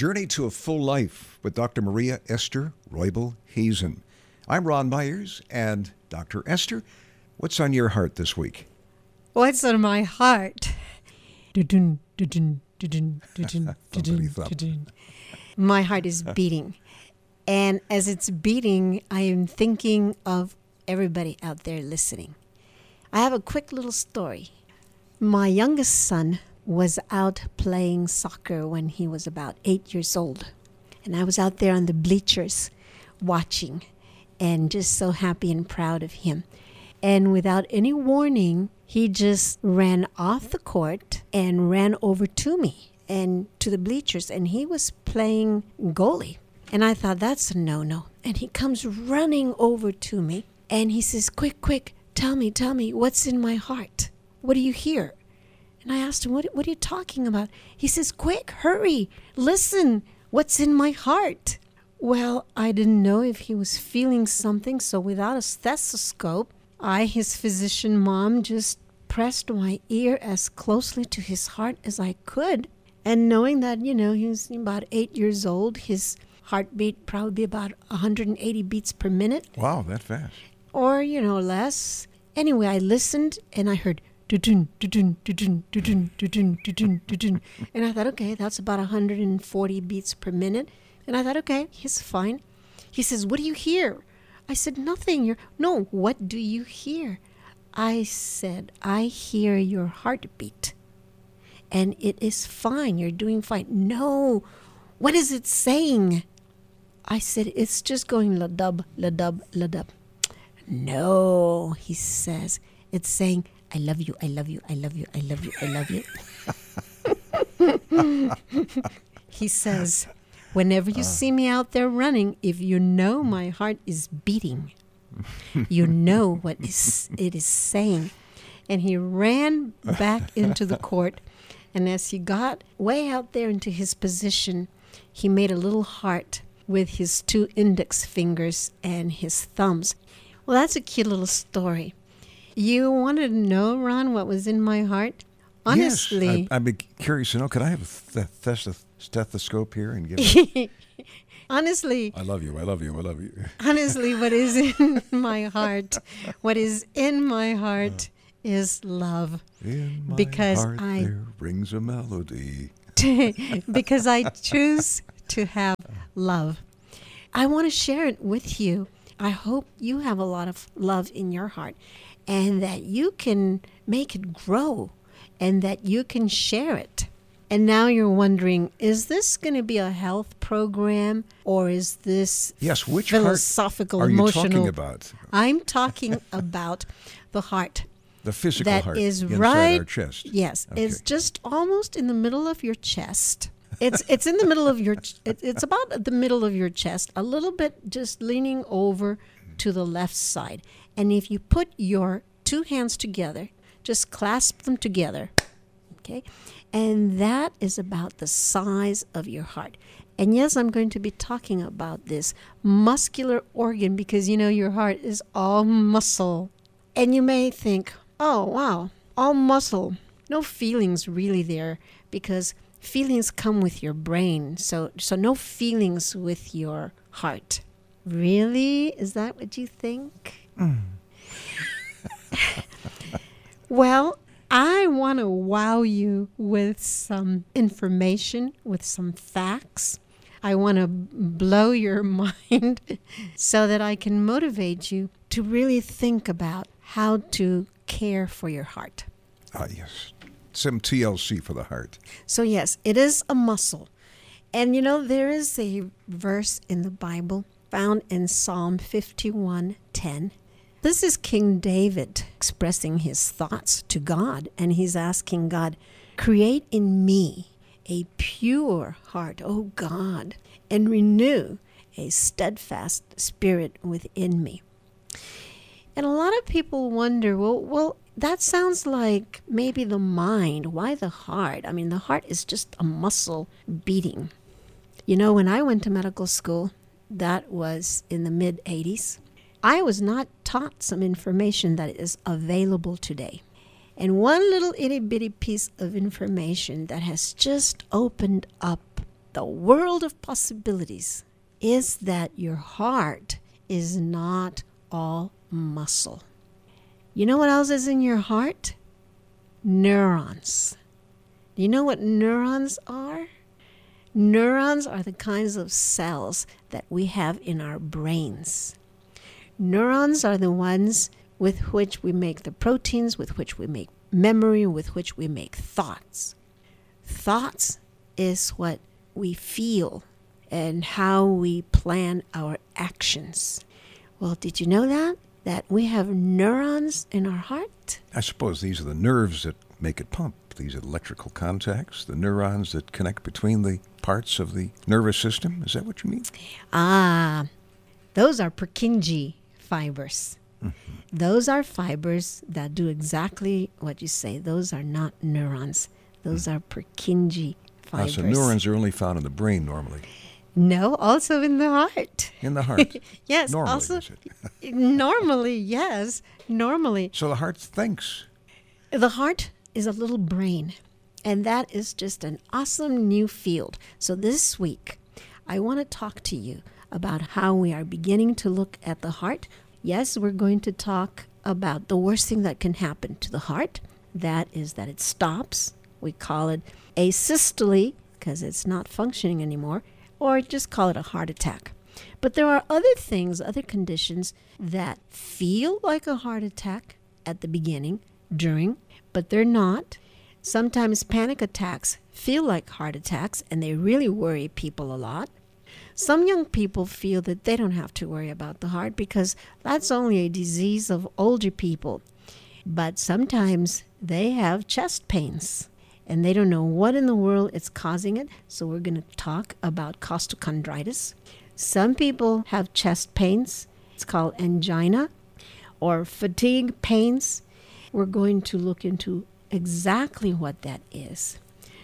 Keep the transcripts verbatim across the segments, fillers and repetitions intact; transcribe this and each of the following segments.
Journey to a Full Life with Doctor Maria Esther Roybal Hazen. I'm Ron Myers, and Doctor Esther, what's on your heart this week? What's on my heart? Du-dun, du-dun, du-dun, du-dun, du-dun, du-dun. My heart is beating. And as it's beating, I am thinking of everybody out there listening. I have a quick little story. My youngest son was out playing soccer when he was about eight years old. And I was out there on the bleachers watching and just so happy and proud of him. And without any warning, he just ran off the court and ran over to me and to the bleachers. And he was playing goalie. And I thought, that's a no-no. And he comes running over to me and he says, quick, quick, tell me, tell me, what's in my heart? What do you hear? And I asked him, what, what are you talking about? He says, quick, hurry, listen, what's in my heart? Well, I didn't know if he was feeling something, so without a stethoscope, I, his physician mom, just pressed my ear as closely to his heart as I could. And knowing that, you know, he was about eight years old, his heartbeat probably about one hundred eighty beats per minute. Wow, that fast. Or, you know, less. Anyway, I listened and I heard dun dun dun dun dun dun dun dun, and I thought, okay, that's about one hundred forty beats per minute. And I thought, okay, he's fine. He says, what do you hear? I said, nothing. You're no, what do you hear? I said, I hear your heartbeat. And it is fine. You're doing fine. No, what is it saying? I said, it's just going la-dub, la-dub, la-dub. No, he says, it's saying, I love you, I love you, I love you, I love you, I love you. He says, whenever you uh. see me out there running, if you know my heart is beating, you know what is, it is saying. And he ran back into the court, and as he got way out there into his position, he made a little heart with his two index fingers and his thumbs. Well, that's a cute little story. You wanted to know, Ron, what was in my heart? Honestly. Yes, I, I'd be curious to know. Could I have a th- th- stethoscope here and give it? Honestly. I love you, I love you, I love you. Honestly, what is in my heart, what is in my heart uh, is love. In my because heart I, there rings a melody. Because I choose to have love. I want to share it with you. I hope you have a lot of love in your heart and that you can make it grow and that you can share it. And now you're wondering, is this going to be a health program or is this yes, which philosophical, heart are emotional? you talking about? I'm talking about the heart. The physical that heart is inside right, our chest. Yes, okay. It's just almost in the middle of your chest. It's it's in the middle of your, it, it's about the middle of your chest, a little bit just leaning over to the left side. And if you put your two hands together, just clasp them together, okay? And that is about the size of your heart. And yes, I'm going to be talking about this muscular organ because, you know, your heart is all muscle. And you may think, oh, wow, all muscle. No feelings really there because feelings come with your brain. So, so no feelings with your heart. Really? Is that what you think? Mm. Well, I want to wow you with some information, with some facts. I want to blow your mind so that I can motivate you to really think about how to care for your heart. Ah, yes. Some T L C for the heart. So, yes, it is a muscle. And, you know, there is a verse in the Bible found in Psalm fifty-one ten. This is King David expressing his thoughts to God, and he's asking God, create in me a pure heart, O God, and renew a steadfast spirit within me. And a lot of people wonder, well, well, that sounds like maybe the mind. Why the heart? I mean, the heart is just a muscle beating. You know, when I went to medical school, that was in the mid eighties, I was not taught some information that is available today. And one little itty bitty piece of information that has just opened up the world of possibilities is that your heart is not all muscle. You know what else is in your heart? Neurons. Do you know what neurons are? Neurons are the kinds of cells that we have in our brains. Neurons are the ones with which we make the proteins, with which we make memory, with which we make thoughts. Thoughts is what we feel and how we plan our actions. Well, did you know that? That we have neurons in our heart? I suppose these are the nerves that make it pump. These are electrical contacts, the neurons that connect between the parts of the nervous system. Is that what you mean? Ah, those are Purkinje fibers. Mm-hmm. Those are fibers that do exactly what you say. Those are not neurons. Those mm. are Purkinje fibers. Ah, so neurons are only found in the brain normally. No, also in the heart. In the heart? Yes. Normally, also, is it? Normally, yes. Normally. So the heart thinks. The heart is a little brain, and that is just an awesome new field. So this week, I want to talk to you about how we are beginning to look at the heart. Yes, we're going to talk about the worst thing that can happen to the heart. That is that it stops. We call it asystole because it's not functioning anymore, or just call it a heart attack. But there are other things, other conditions that feel like a heart attack at the beginning, during, but they're not. Sometimes panic attacks feel like heart attacks, and they really worry people a lot. Some young people feel that they don't have to worry about the heart because that's only a disease of older people. But sometimes they have chest pains, and they don't know what in the world is causing it. So we're going to talk about costochondritis. Some people have chest pains. It's called angina or fatigue pains. We're going to look into exactly what that is.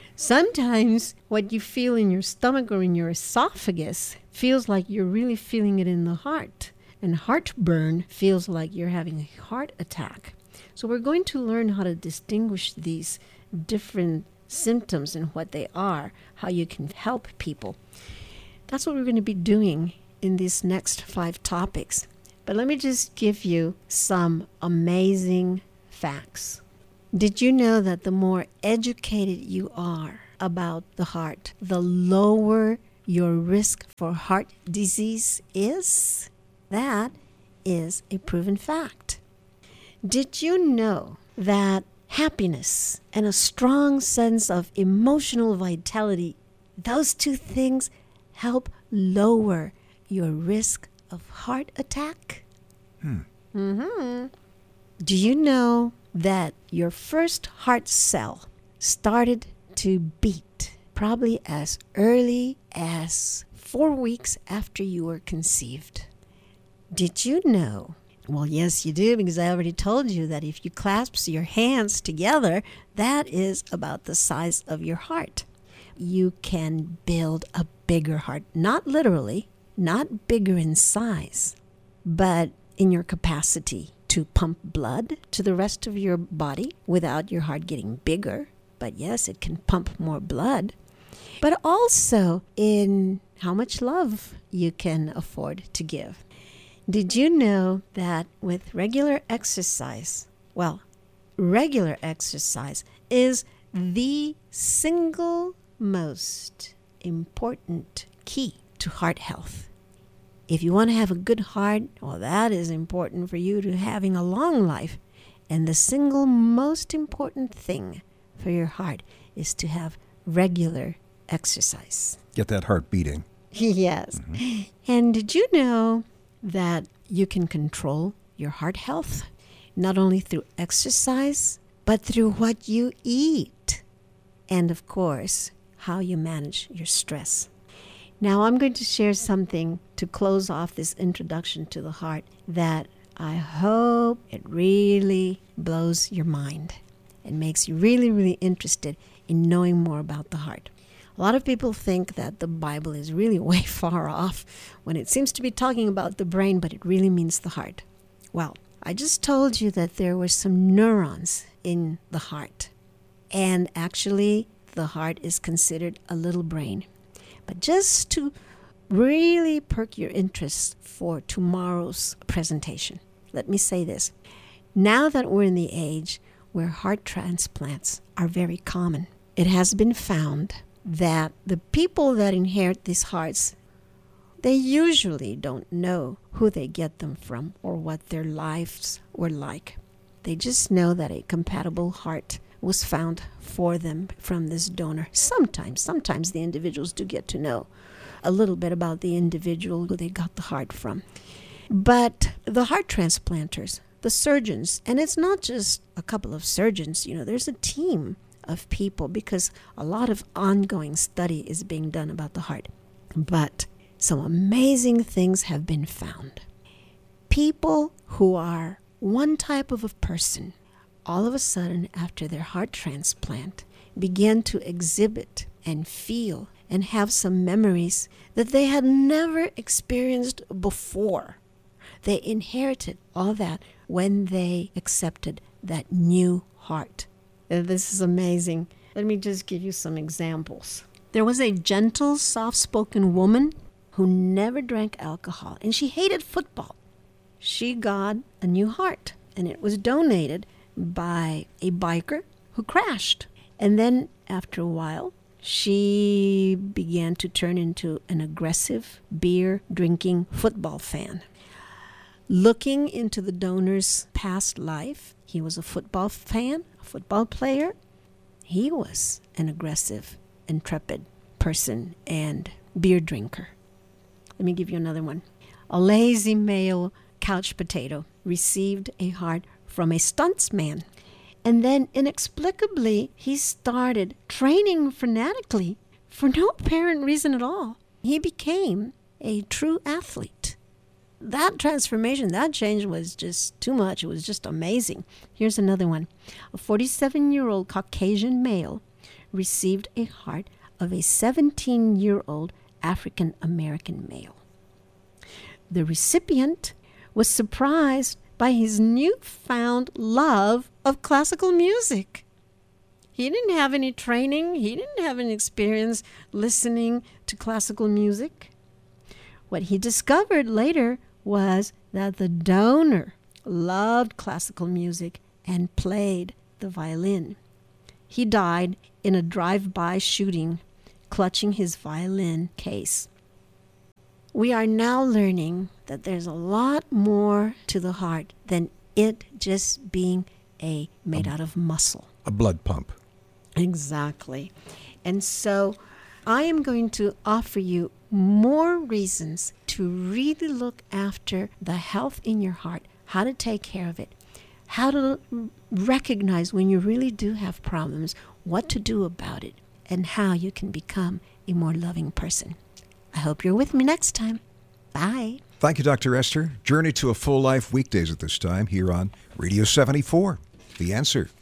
Sometimes what you feel in your stomach or in your esophagus feels like you're really feeling it in the heart. And heartburn feels like you're having a heart attack. So we're going to learn how to distinguish these different symptoms and what they are, how you can help people. That's what we're going to be doing in these next five topics. But let me just give you some amazing facts. Did you know that the more educated you are about the heart, the lower your risk for heart disease is? That is a proven fact. Did you know that happiness and a strong sense of emotional vitality, those two things help lower your risk of heart attack? Hmm. Mm-hmm. Do you know that your first heart cell started to beat probably as early as four weeks after you were conceived? Did you know? Well, yes, you do, because I already told you that if you clasp your hands together, that is about the size of your heart. You can build a bigger heart, not literally, not bigger in size, but in your capacity to pump blood to the rest of your body without your heart getting bigger. But yes, it can pump more blood. But also in how much love you can afford to give. Did you know that with regular exercise, well, regular exercise is the single most important key to heart health? If you want to have a good heart, well, that is important for you to having a long life. And the single most important thing for your heart is to have regular exercise. Get that heart beating. Yes. Mm-hmm. And did you know that you can control your heart health not only through exercise, but through what you eat? And of course, how you manage your stress. Now, I'm going to share something to close off this introduction to the heart that I hope it really blows your mind and makes you really, really interested in knowing more about the heart. A lot of people think that the Bible is really way far off when it seems to be talking about the brain, but it really means the heart. Well, I just told you that there were some neurons in the heart. And actually, the heart is considered a little brain. But just to really perk your interest for tomorrow's presentation, let me say this. Now that we're in the age where heart transplants are very common, it has been found that the people that inherit these hearts, they usually don't know who they get them from or what their lives were like. They just know that a compatible heart was found for them from this donor. Sometimes, sometimes the individuals do get to know a little bit about the individual who they got the heart from. But the heart transplanters, the surgeons, and it's not just a couple of surgeons, you know, there's a team of people because a lot of ongoing study is being done about the heart. But some amazing things have been found. People who are one type of a person, all of a sudden after their heart transplant, began to exhibit and feel and have some memories that they had never experienced before. They inherited all that when they accepted that new heart. This is amazing. Let me just give you some examples. There was a gentle, soft-spoken woman who never drank alcohol, and she hated football. She got a new heart, and it was donated by a biker who crashed. And then after a while, she began to turn into an aggressive, beer-drinking football fan. Looking into the donor's past life, he was a football fan, a football player. He was an aggressive, intrepid person and beer drinker. Let me give you another one. A lazy male couch potato received a heart from a stuntsman. And then inexplicably, he started training fanatically for no apparent reason at all. He became a true athlete. That transformation, that change was just too much. It was just amazing. Here's another one. A forty-seven-year-old Caucasian male received a heart of a seventeen-year-old African-American male. The recipient was surprised by his newfound love of classical music. He didn't have any training. He didn't have any experience listening to classical music. What he discovered later was that the donor loved classical music and played the violin. He died in a drive-by shooting, clutching his violin case. We are now learning that there's a lot more to the heart than it just being a made out of muscle. A blood pump. Exactly. And so I am going to offer you more reasons to really look after the health in your heart, how to take care of it, how to recognize when you really do have problems, what to do about it, and how you can become a more loving person. I hope you're with me next time. Bye. Thank you, Doctor Esther. Journey to a Full Life weekdays at this time here on Radio seventy-four. The Answer.